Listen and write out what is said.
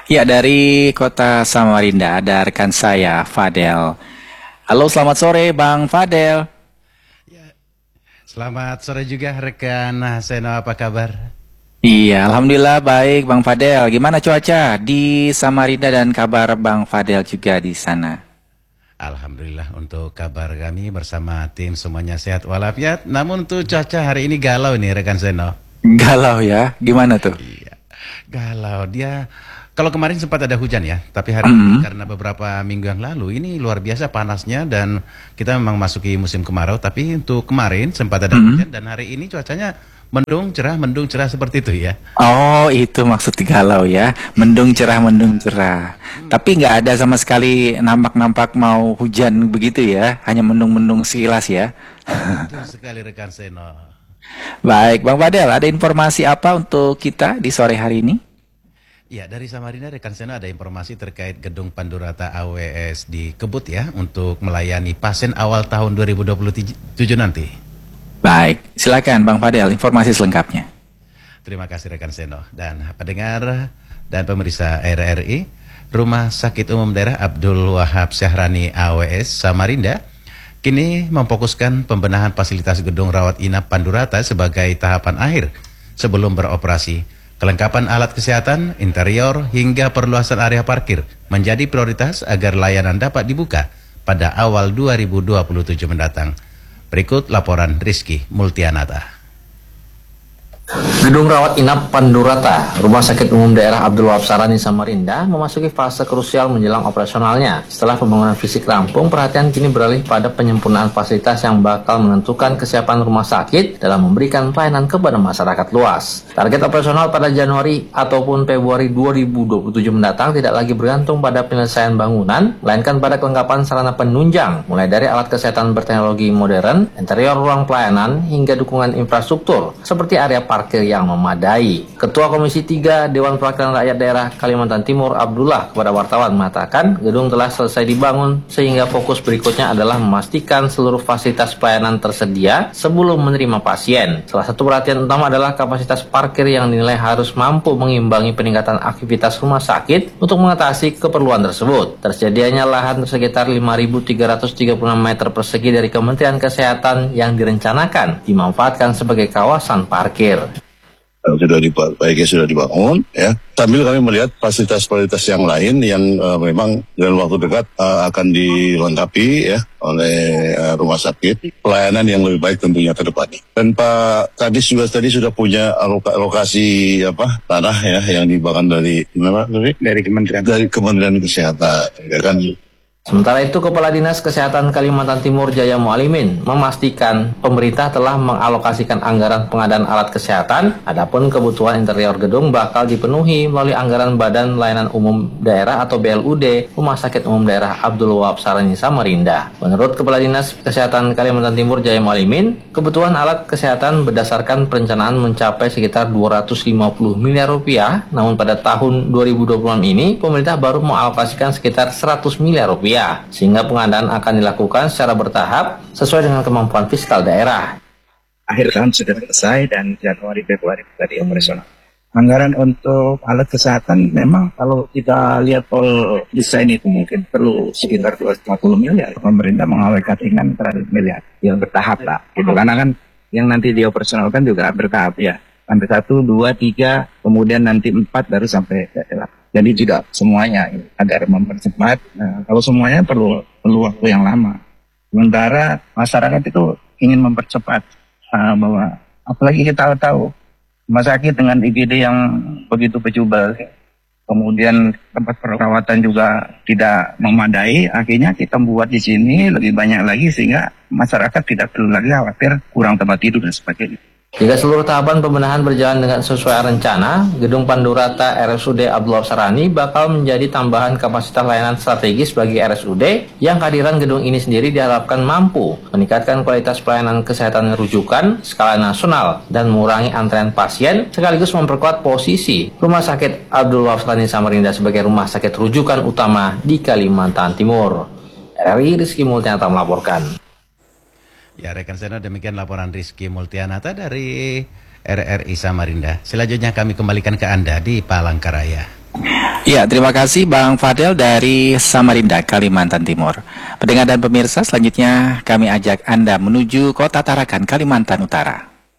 Ya, dari kota Samarinda ada rekan saya, Fadel. Halo, selamat sore Bang Fadel. Ya, selamat sore juga rekan Seno, apa kabar? Iya, Alhamdulillah baik Bang Fadel. Gimana cuaca di Samarinda dan kabar Bang Fadel juga di sana? Alhamdulillah untuk kabar kami bersama tim semuanya sehat walafiat. Namun untuk cuaca hari ini galau nih rekan Seno. Galau ya, gimana tuh? Iya, galau dia. Kalau kemarin sempat ada hujan ya, tapi hari ini Mm, karena beberapa minggu yang lalu ini luar biasa panasnya dan kita memang masuki musim kemarau. Tapi untuk kemarin sempat ada mm. hujan dan hari ini cuacanya mendung cerah seperti itu ya. Oh, itu maksud galau ya. Mendung cerah, mendung cerah. Tapi nggak ada sama sekali nampak-nampak mau hujan begitu ya. Hanya mendung-mendung sekilas ya. Betul sekali rekan Seno. Baik, Bang Fadel, ada informasi apa untuk kita di sore hari ini? Ya, dari Samarinda rekan Seno ada informasi terkait Gedung Pandurata AWS di Kebut ya untuk melayani pasien awal tahun 2027 nanti. Baik, silakan Bang Fadel, informasi selengkapnya. Terima kasih rekan Seno dan pendengar dan pemirsa RRI. Rumah Sakit Umum Daerah Abdul Wahab Syahrani AWS Samarinda kini memfokuskan pembenahan fasilitas gedung rawat inap Pandurata sebagai tahapan akhir sebelum beroperasi. Kelengkapan alat kesehatan, interior, hingga perluasan area parkir menjadi prioritas agar layanan dapat dibuka pada awal 2027 mendatang. Berikut laporan Rizky Multianata. Gedung rawat inap Pandurata, Rumah Sakit Umum Daerah Abdul Wahab Syahrani Samarinda memasuki fase krusial menjelang operasionalnya. Setelah pembangunan fisik rampung, perhatian kini beralih pada penyempurnaan fasilitas yang bakal menentukan kesiapan rumah sakit dalam memberikan pelayanan kepada masyarakat luas. Target operasional pada Januari ataupun Februari 2027 mendatang tidak lagi bergantung pada penyelesaian bangunan, melainkan pada kelengkapan sarana penunjang, mulai dari alat kesehatan berteknologi modern, interior ruang pelayanan, hingga dukungan infrastruktur, seperti area parkir yang memadai. Ketua Komisi 3 Dewan Perwakilan Rakyat Daerah Kalimantan Timur Abdullah kepada wartawan mengatakan gedung telah selesai dibangun sehingga fokus berikutnya adalah memastikan seluruh fasilitas pelayanan tersedia sebelum menerima pasien. Salah satu perhatian utama adalah kapasitas parkir yang dinilai harus mampu mengimbangi peningkatan aktivitas rumah sakit untuk mengatasi keperluan tersebut. Tersedianya lahan sekitar 5.336 meter persegi dari Kementerian Kesehatan yang direncanakan dimanfaatkan sebagai kawasan parkir. Baiknya sudah dibangun ya, sambil kami melihat fasilitas-fasilitas yang lain yang memang dalam waktu dekat akan dilengkapi ya oleh rumah sakit, pelayanan yang lebih baik tentunya ke depan. Dan Pak Kadis juga tadi sudah punya alokasi tanah ya yang dibangun dari Kementerian Kesehatan ya kan. Sementara itu, Kepala Dinas Kesehatan Kalimantan Timur Jaya Mualimin memastikan pemerintah telah mengalokasikan anggaran pengadaan alat kesehatan, adapun kebutuhan interior gedung bakal dipenuhi melalui anggaran Badan Layanan Umum Daerah atau BLUD Rumah Sakit Umum Daerah Abdul Wahab Syahrani Samarinda. Menurut Kepala Dinas Kesehatan Kalimantan Timur Jaya Mualimin, kebutuhan alat kesehatan berdasarkan perencanaan mencapai sekitar 250 miliar rupiah, namun pada tahun 2026 ini pemerintah baru mengalokasikan sekitar 100 miliar rupiah. Sehingga pengadaan akan dilakukan secara bertahap sesuai dengan kemampuan fiskal daerah. Akhir tahun sudah selesai dan Januari Februari tadi operasional. Anggaran untuk alat kesehatan memang kalau kita lihat all desain itu mungkin perlu sekitar 240 miliar. Pemerintah mengalokasikan 100 miliar. Yang bertahap lah. Gitu. Karena kan yang nanti dioperasionalkan juga bertahap ya. Sampai 1, 2, 3, kemudian nanti 4 baru sampai daerah. Jadi tidak semuanya agar mempercepat. Nah, kalau semuanya perlu waktu yang lama. Sementara masyarakat itu ingin mempercepat bahwa apalagi kita tahu rumah sakit dengan IGD yang begitu bejubel, kemudian tempat perawatan juga tidak memadai. Akhirnya kita buat di sini lebih banyak lagi sehingga masyarakat tidak perlu lagi khawatir kurang tempat tidur dan sebagainya. Jika seluruh tahapan pembenahan berjalan dengan sesuai rencana, Gedung Pandurata RSUD Abdul Wahab Syahrani bakal menjadi tambahan kapasitas layanan strategis bagi RSUD yang kehadiran gedung ini sendiri diharapkan mampu meningkatkan kualitas pelayanan kesehatan rujukan skala nasional dan mengurangi antrean pasien sekaligus memperkuat posisi Rumah Sakit Abdul Wahab Syahrani Samarinda sebagai rumah sakit rujukan utama di Kalimantan Timur. RRI Rizky Multianata melaporkan. Ya rekan Seno, demikian laporan Rizky Multianata dari RRI Samarinda. Selanjutnya kami kembalikan ke Anda di Palangkaraya. Ya, terima kasih Bang Fadel dari Samarinda, Kalimantan Timur. Pendengar dan pemirsa, selanjutnya kami ajak Anda menuju Kota Tarakan, Kalimantan Utara.